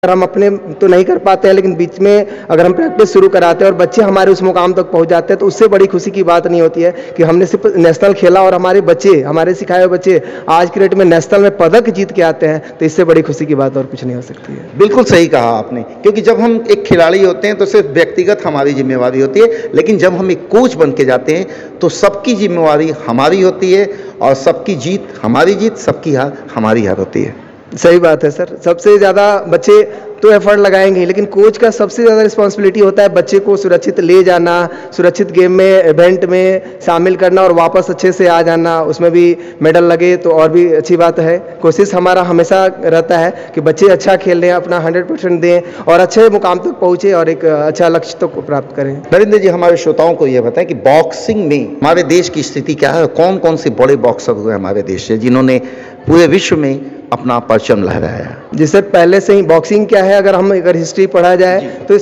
हम अपने तो नहीं कर पाते हैं, लेकिन बीच में अगर हम प्रैक्टिस शुरू कराते हैं और बच्चे हमारे उस मुकाम तक पहुंच जाते हैं तो उससे बड़ी खुशी की बात नहीं होती है कि हमने सिर्फ नेशनल खेला और हमारे बच्चे, हमारे सिखाए हुए बच्चे आज की डेट में नेशनल में पदक जीत के आते हैं, तो इससे बड़ी खुशी की बात और कुछ नहीं हो सकती है। बिल्कुल सही कहा आपने, क्योंकि जब हम एक खिलाड़ी होते हैं तो सिर्फ व्यक्तिगत हमारी जिम्मेवारी होती है, लेकिन जब हम एक कोच बन के जाते हैं तो सबकी जिम्मेवारी हमारी होती है और सबकी जीत हमारी जीत, सबकी हार हमारी हार होती है। सही बात है सर। सबसे ज़्यादा बच्चे तो एफर्ट लगाएंगे ही, लेकिन कोच का सबसे ज़्यादा रिस्पॉन्सिबिलिटी होता है बच्चे को सुरक्षित ले जाना, सुरक्षित गेम में, इवेंट में शामिल करना और वापस अच्छे से आ जाना, उसमें भी मेडल लगे तो और भी अच्छी बात है। कोशिश हमारा हमेशा रहता है कि बच्चे अच्छा खेल रहे हैं, अपना 100% दें और अच्छे मुकाम तक पहुँचे और एक अच्छा लक्ष्य तक प्राप्त करें। नरेंद्र जी, हमारे श्रोताओं को यह बताएं कि बॉक्सिंग में हमारे देश की स्थिति क्या है, कौन कौन से बड़े बॉक्सर हुए हमारे देश से जिन्होंने पूरे विश्व में अपना परचम लहराया? जी सर, पहले से ही बॉक्सिंग क्या है, अगर हिस्ट्री पढ़ा जाए तो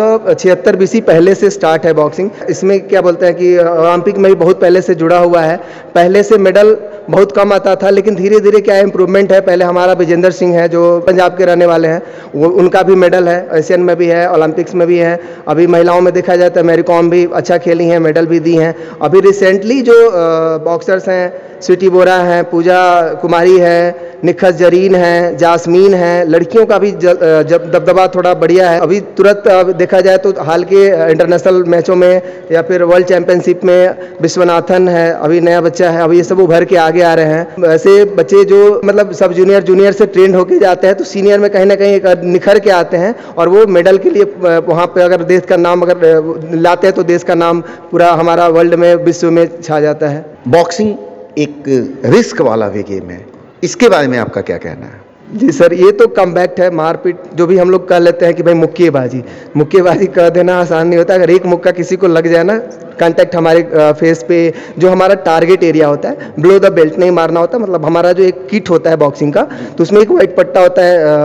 776 BC पहले से स्टार्ट है बॉक्सिंग। इसमें क्या बोलते हैं कि ओलंपिक में भी बहुत पहले से जुड़ा हुआ है। पहले से मेडल बहुत कम आता था, लेकिन धीरे धीरे क्या है इम्प्रूवमेंट है। पहले हमारा विजेंद्र सिंह है जो पंजाब के रहने वाले हैं, वो उनका भी मेडल है, एशियन में भी है, ओलंपिक्स में भी है। अभी महिलाओं में देखा जाए तो मैरी कॉम भी अच्छा खेली हैं, मेडल भी दी हैं। अभी रिसेंटली जो बॉक्सर्स हैं, स्वीटी बोरा हैं, पूजा कुमारी है, निखत जरीन है, जासमीन है, लड़कियों का भी जब दबदबा थोड़ा बढ़िया है। अभी तुरंत देखा जाए तो हाल के इंटरनेशनल मैचों में या फिर वर्ल्ड चैंपियनशिप में विश्वनाथन है, अभी नया बच्चा है, अभी ये सब उभर के आगे आ रहे हैं। ऐसे बच्चे जो मतलब सब जूनियर से ट्रेंड होके जाते हैं तो सीनियर में कहीं ना कहीं निखर के आते हैं और वो मेडल के लिए वहाँ पे अगर देश का नाम अगर लाते हैं तो देश का नाम पूरा हमारा वर्ल्ड में, विश्व में छा जाता है। बॉक्सिंग एक रिस्क वाला भी गेम है, इसके बारे में आपका क्या कहना है? जी सर, ये तो कमबैक है, मारपीट जो भी हम लोग कह लेते हैं कि भाई मुक्केबाजी कह देना आसान नहीं होता। अगर एक मुक्का किसी को लग जाए ना, कांटेक्ट हमारे फेस पे, जो हमारा टारगेट एरिया होता है, बिलो द बेल्ट नहीं मारना होता। मतलब हमारा जो एक किट होता है बॉक्सिंग का, तो उसमें एक वाइट पट्टा होता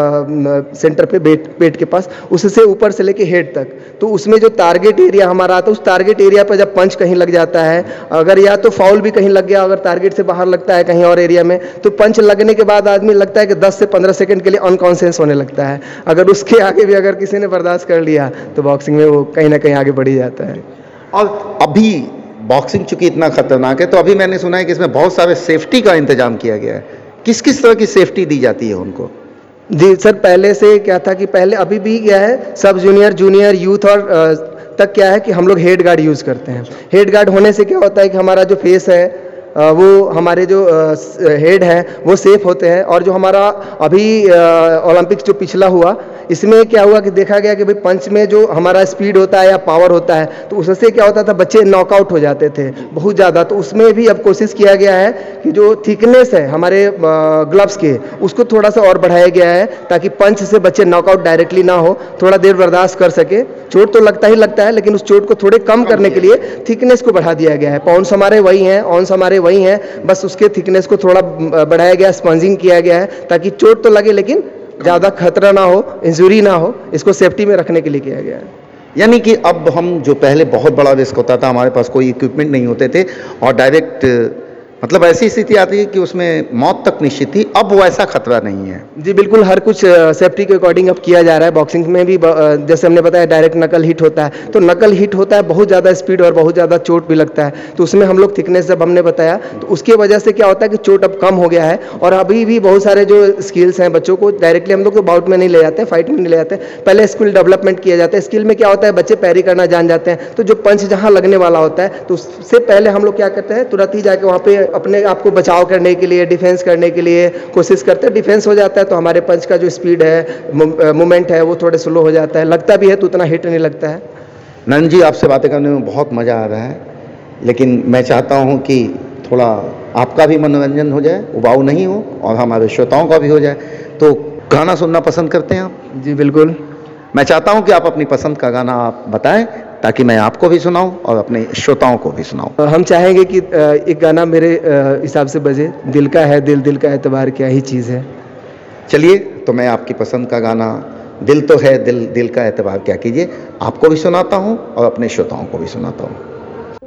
है सेंटर पे पेट के पास, उससे ऊपर से लेके हेड तक, तो उसमें जो टारगेट एरिया हमारा आता है, उस टारगेट एरिया पर जब पंच कहीं लग जाता है, अगर या तो फाउल भी कहीं लग गया, अगर टारगेट से बाहर लगता है कहीं और एरिया में, तो पंच लगने के बाद आदमी लगता है कि 10 से 15 सेकंड के लिए अनकॉन्शियस होने लगता है। अगर उसके आगे भी अगर किसी ने बर्दाश्त कर लिया तो बॉक्सिंग में वो कहीं ना कहीं आगे बढ़ ही जाता है। और अभी बॉक्सिंग चूंकि इतना खतरनाक है, तो अभी मैंने सुना है कि इसमें बहुत सारे सेफ्टी का इंतजाम किया गया है। किस किस तरह की सेफ्टी दी जाती है उनको? जी सर, पहले से क्या था कि पहले, अभी भी क्या है, सब जूनियर यूथ और तक क्या है कि हम लोग हेड गार्ड यूज़ करते हैं। हेड गार्ड होने से क्या होता है कि हमारा जो फेस है, वो हमारे जो हेड है वो सेफ होते हैं। और जो हमारा अभी ओलंपिक्स जो पिछला हुआ, इसमें क्या हुआ कि देखा गया कि भाई पंच में जो हमारा स्पीड होता है या पावर होता है, तो उससे क्या होता था, बच्चे नॉकआउट हो जाते थे बहुत ज़्यादा। तो उसमें भी अब कोशिश किया गया है कि जो थिकनेस है हमारे ग्लव्स के, उसको थोड़ा सा और बढ़ाया गया है ताकि पंच से बच्चे नॉकआउट डायरेक्टली ना हो, थोड़ा देर बर्दाश्त कर सके। चोट तो लगता ही लगता है, लेकिन उस चोट को थोड़े कम करने के लिए थिकनेस को बढ़ा दिया गया है। पाउंड्स हमारे वही हैं, ऑन्स हमारे वही हैं, बस उसके थिकनेस को थोड़ा बढ़ाया गया, स्पंजिंग किया गया है ताकि चोट तो लगे लेकिन ज़्यादा खतरा ना हो, इंजरी ना हो, इसको सेफ्टी में रखने के लिए किया गया है। यानी कि अब हम, जो पहले बहुत बड़ा रिस्क होता था, हमारे पास कोई इक्विपमेंट नहीं होते थे और डायरेक्ट मतलब ऐसी स्थिति आती है कि उसमें मौत तक निश्चित थी, अब वो ऐसा खतरा नहीं है। जी बिल्कुल, हर कुछ सेफ्टी के अकॉर्डिंग अब किया जा रहा है। बॉक्सिंग में भी जैसे हमने बताया डायरेक्ट नकल हिट होता है, तो नकल हिट होता है, बहुत ज़्यादा स्पीड और बहुत ज़्यादा चोट भी लगता है। तो उसमें हम लोग थिकनेस जब हमने बताया तो उसकी वजह से क्या होता है कि चोट अब कम हो गया है। और अभी भी बहुत सारे जो स्किल्स हैं, बच्चों को डायरेक्टली हम लोग तो बाउट में नहीं ले जाते, फाइट में नहीं ले जाते, पहले स्किल डेवलपमेंट किया जाता है। स्किल में क्या होता है, बच्चे पैरी करना जान जाते हैं, तो जो पंच जहाँ लगने वाला होता है तो उससे पहले हम लोग क्या करते हैं, तुरंत ही जाके वहाँ पे अपने आप को बचाव करने के लिए, डिफेंस करने के लिए कोशिश करते हैं। डिफेंस हो जाता है तो हमारे पंच का जो स्पीड है, मूवमेंट है, वो थोड़े स्लो हो जाता है, लगता भी है तो उतना हिट नहीं लगता है। नंद जी, आपसे बातें करने में बहुत मज़ा आ रहा है, लेकिन मैं चाहता हूं कि थोड़ा आपका भी मनोरंजन हो जाए, उबाऊ नहीं हो, और हमारे श्रोताओं का भी हो जाए। तो गाना सुनना पसंद करते हैं आप? जी बिल्कुल। मैं चाहता हूं कि आप अपनी पसंद का गाना आप बताएं ताकि मैं आपको भी सुनाऊं और अपने श्रोताओं को भी सुनाऊं। हम चाहेंगे कि एक गाना मेरे हिसाब से बजे, दिल का है दिल का एतबार क्या ही चीज़ है। चलिए, तो मैं आपकी पसंद का गाना दिल तो है दिल का एतबार क्या कीजिए आपको भी सुनाता हूं और अपने श्रोताओं को भी सुनाता हूं।